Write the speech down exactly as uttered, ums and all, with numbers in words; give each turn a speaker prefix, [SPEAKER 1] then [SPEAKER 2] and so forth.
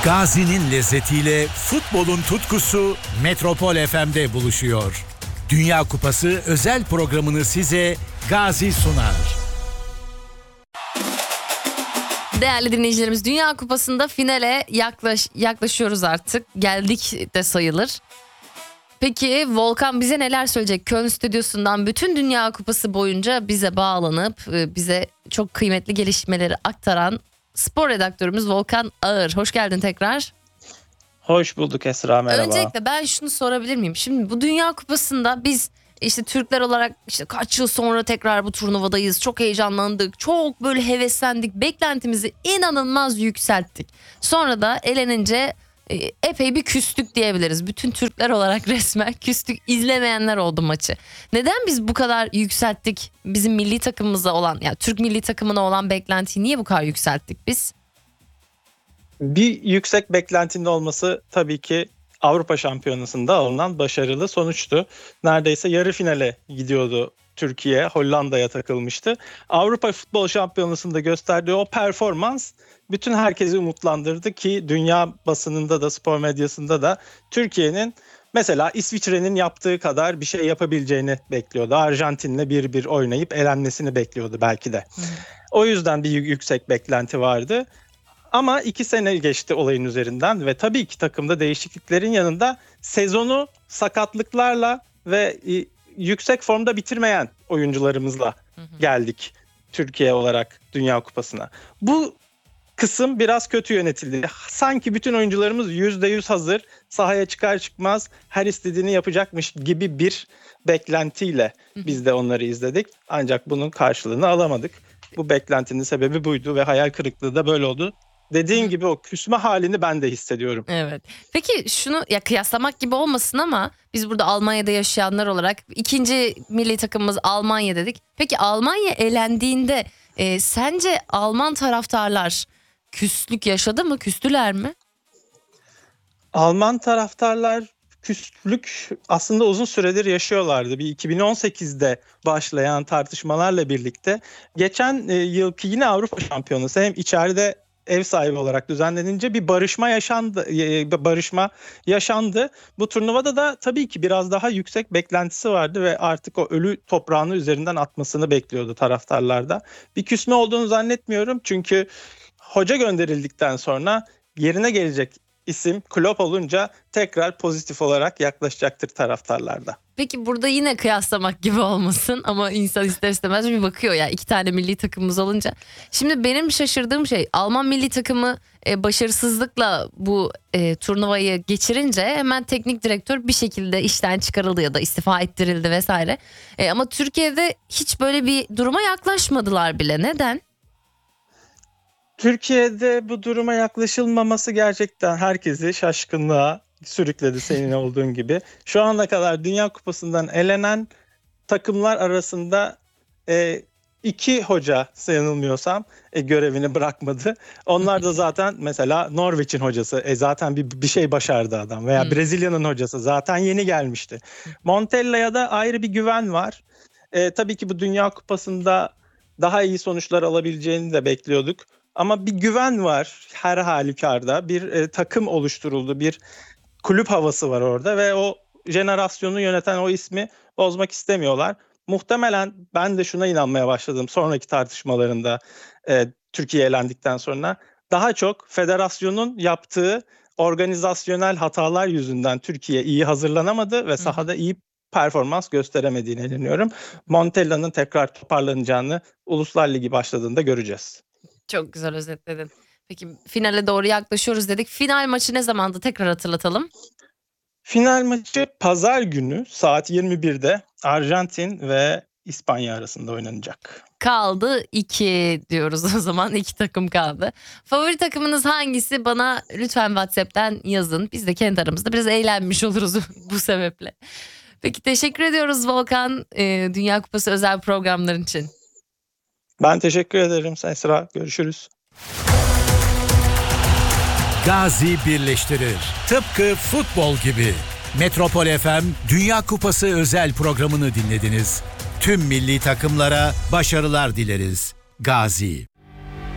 [SPEAKER 1] Gazi'nin lezzetiyle futbolun tutkusu Metropol F M'de buluşuyor. Dünya Kupası özel programını size Gazi sunar.
[SPEAKER 2] Değerli dinleyicilerimiz, Dünya Kupası'nda finale yaklaş, yaklaşıyoruz artık. Geldik de sayılır. Peki Volkan bize neler söyleyecek? Köln stüdyosundan bütün Dünya Kupası boyunca bize bağlanıp bize çok kıymetli gelişmeleri aktaran spor redaktörümüz Volkan Ağır. Hoş geldin tekrar.
[SPEAKER 3] Hoş bulduk Esra, merhaba.
[SPEAKER 2] Öncelikle ben şunu sorabilir miyim? Şimdi bu Dünya Kupası'nda biz işte Türkler olarak işte kaç yıl sonra tekrar bu turnuvadayız. Çok heyecanlandık. Çok böyle heveslendik. Beklentimizi inanılmaz yükselttik. Sonra da elenince epey bir küstük diyebiliriz. Bütün Türkler olarak resmen küstük. İzlemeyenler oldu maçı. Neden biz bu kadar yükselttik? Bizim milli takımımıza olan, yani Türk milli takımına olan beklentiyi niye bu kadar yükselttik biz?
[SPEAKER 3] Bir yüksek beklentinin olması tabii ki Avrupa Şampiyonası'nda alınan başarılı sonuçtu. Neredeyse yarı finale gidiyordu Türkiye, Hollanda'ya takılmıştı. Avrupa Futbol Şampiyonası'nda gösterdiği o performans bütün herkesi umutlandırdı ki dünya basınında da spor medyasında da Türkiye'nin mesela İsviçre'nin yaptığı kadar bir şey yapabileceğini bekliyordu. Arjantin'le bir bir oynayıp elenmesini bekliyordu belki de. Hmm. O yüzden bir yüksek beklenti vardı. Ama iki sene geçti olayın üzerinden ve tabii ki takımda değişikliklerin yanında sezonu sakatlıklarla ve yüksek formda bitirmeyen oyuncularımızla geldik Türkiye olarak Dünya Kupası'na. Bu kısım biraz kötü yönetildi. Sanki bütün oyuncularımız yüzde yüz hazır, sahaya çıkar çıkmaz her istediğini yapacakmış gibi bir beklentiyle biz de onları izledik. Ancak bunun karşılığını alamadık. Bu beklentinin sebebi buydu ve hayal kırıklığı da böyle oldu. Dediğin gibi o küsme halini ben de hissediyorum.
[SPEAKER 2] Evet. Peki şunu ya kıyaslamak gibi olmasın ama biz burada Almanya'da yaşayanlar olarak ikinci milli takımımız Almanya dedik. Peki Almanya elendiğinde e, sence Alman taraftarlar küslük yaşadı mı? Küstüler mi?
[SPEAKER 3] Alman taraftarlar küslük aslında uzun süredir yaşıyorlardı. Bir iki bin on sekizde başlayan tartışmalarla birlikte geçen e, yılki yine Avrupa Şampiyonası hem içeride ev sahibi olarak düzenlenince bir barışma yaşandı. Barışma yaşandı. Bu turnuvada da tabii ki biraz daha yüksek beklentisi vardı ve artık o ölü toprağını üzerinden atmasını bekliyordu taraftarlarda. Bir küsme olduğunu zannetmiyorum çünkü hoca gönderildikten sonra yerine gelecek isim Klopp olunca tekrar pozitif olarak yaklaşacaktır taraftarlarda.
[SPEAKER 2] Peki burada yine kıyaslamak gibi olmasın ama insan ister istemez bir bakıyor ya, iki tane milli takımımız olunca. Şimdi benim şaşırdığım şey Alman milli takımı e, başarısızlıkla bu e, turnuvayı geçirince hemen teknik direktör bir şekilde işten çıkarıldı ya da istifa ettirildi vesaire. E, ama Türkiye'de hiç böyle bir duruma yaklaşmadılar bile. Neden?
[SPEAKER 3] Türkiye'de bu duruma yaklaşılmaması gerçekten herkesi şaşkınlığa sürükledi senin olduğun gibi. Şu ana kadar Dünya Kupası'ndan elenen takımlar arasında e, iki hoca yanılmıyorsam e, görevini bırakmadı. Onlar da zaten mesela Norveç'in hocası e, zaten bir, bir şey başardı adam veya hmm. Brezilya'nın hocası zaten yeni gelmişti. Montella'ya da ayrı bir güven var. E, tabii ki bu Dünya Kupası'nda daha iyi sonuçlar alabileceğini de bekliyorduk. Ama bir güven var her halükarda. Bir e, takım oluşturuldu, bir kulüp havası var orada ve o jenerasyonu yöneten o ismi bozmak istemiyorlar. Muhtemelen ben de şuna inanmaya başladım sonraki tartışmalarında e, Türkiye elendikten sonra. Daha çok federasyonun yaptığı organizasyonel hatalar yüzünden Türkiye iyi hazırlanamadı ve sahada iyi performans gösteremediğine inanıyorum. Montella'nın tekrar toparlanacağını Uluslar Ligi başladığında göreceğiz.
[SPEAKER 2] Çok güzel özetledin. Peki finale doğru yaklaşıyoruz dedik. Final maçı ne zamandı? Tekrar hatırlatalım.
[SPEAKER 3] Final maçı pazar günü saat yirmi birde Arjantin ve İspanya arasında oynanacak.
[SPEAKER 2] Kaldı iki diyoruz o zaman. İki takım kaldı. Favori takımınız hangisi? Bana lütfen WhatsApp'tan yazın. Biz de kendi aramızda biraz eğlenmiş oluruz bu sebeple. Peki teşekkür ediyoruz Volkan. Ee, Dünya Kupası özel programların için.
[SPEAKER 3] Ben teşekkür ederim Esra. Görüşürüz.
[SPEAKER 1] Gazi birleştirir. Tıpkı futbol gibi. Metropol F M Dünya Kupası özel programını dinlediniz. Tüm milli takımlara başarılar dileriz. Gazi.